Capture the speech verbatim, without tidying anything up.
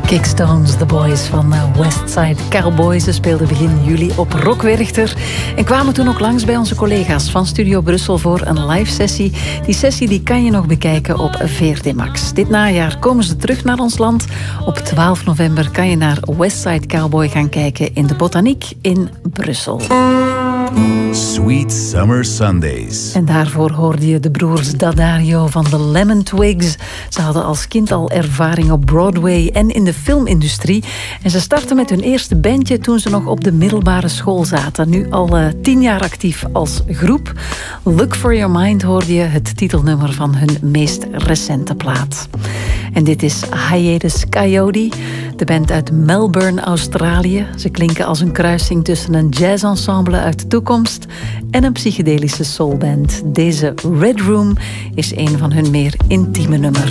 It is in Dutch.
Kickstones, de boys van Westside Cowboys. Ze speelden begin juli op Rock Werchter en kwamen toen ook langs bij onze collega's van Studio Brussel voor een live sessie. Die sessie die kan je nog bekijken op V R T Max. Dit najaar komen ze terug naar ons land. Op twaalf november kan je naar Westside Cowboy gaan kijken in de Botaniek in Brussel. Sweet Summer Sundays. En daarvoor hoorde je de broers Daddario van de Lemon Twigs. Ze hadden als kind al ervaring op Broadway en in de filmindustrie. En ze startten met hun eerste bandje toen ze nog op de middelbare school zaten. Nu al uh, tien jaar actief als groep. Look for Your Mind hoorde je, het titelnummer van hun meest recente plaat. En dit is Hiatus Coyote, de band uit Melbourne, Australië. Ze klinken als een kruising tussen een jazzensemble uit de toekomst en een psychedelische soulband. Deze Red Room is een van hun meer intieme nummers.